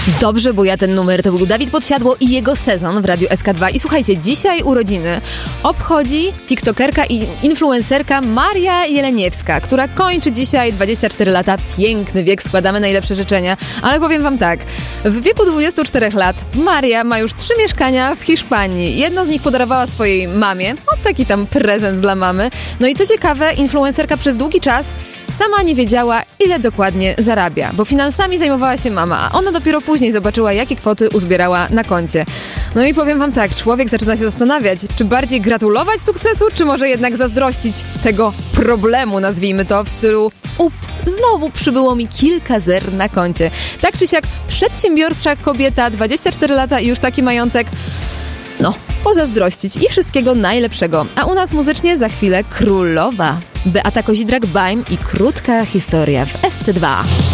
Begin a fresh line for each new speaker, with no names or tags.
Dobrze, bo ja ten numer to był Dawid Podsiadło i jego Sezon w Radiu SK2. I słuchajcie, dzisiaj urodziny obchodzi tiktokerka i influencerka Maria Jeleniewska, która kończy dzisiaj 24 lata. Piękny wiek, składamy najlepsze życzenia. Ale powiem wam tak, w wieku 24 lat Maria ma już 3 mieszkania w Hiszpanii. Jedno z nich podarowała swojej mamie, taki tam prezent dla mamy. No i co ciekawe, influencerka przez długi czas sama nie wiedziała, ile dokładnie zarabia, bo finansami zajmowała się mama, a ona dopiero później zobaczyła, jakie kwoty uzbierała na koncie. No i powiem wam tak, człowiek zaczyna się zastanawiać, czy bardziej gratulować sukcesu, czy może jednak zazdrościć tego problemu, nazwijmy to, w stylu ups, znowu przybyło mi kilka zer na koncie. Tak czy siak, przedsiębiorcza kobieta, 24 lata i już taki majątek, pozazdrościć i wszystkiego najlepszego. A u nas muzycznie za chwilę królowa. Beata Kozidrak-Bajm i krótka historia w SC2.